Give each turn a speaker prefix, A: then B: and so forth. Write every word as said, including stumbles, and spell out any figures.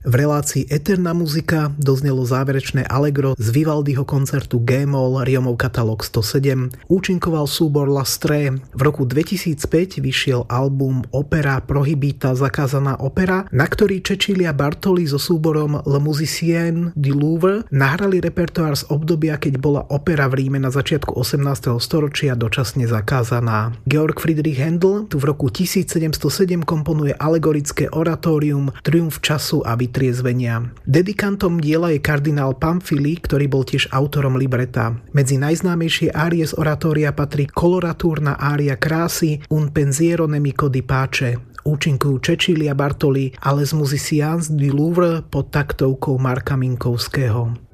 A: V relácii Eterna muzika doznelo záverečné allegro z Vivaldiho koncertu G-moll Riomov katalóg sto sedem, účinkoval súbor L'Astrée. V roku dvetisícpäť vyšiel album Opera Prohibita zakázaná opera, na ktorý Cecilia Bartoli so súborom Le Musicien du Louvre nahrali repertoár z obdobia, keď bola opera v Ríme na začiatku osemnásteho storočia dočasne zakázaná. Georg Friedrich Händel tu v roku tisícsedemstosedem komponuje alegorické oratórium Triumf času a vytriezvenia. Dedikantom diela je kardinál Pamphili, ktorý bol tiež autorom libreta. Medzi najznámejšie árie z oratória patrí koloratúrna ária krásy Un pensiero nemico di pace. Účinkujú Cecilia Bartoli a Les Musiciens du Louvre pod taktovkou Marka Minkovského.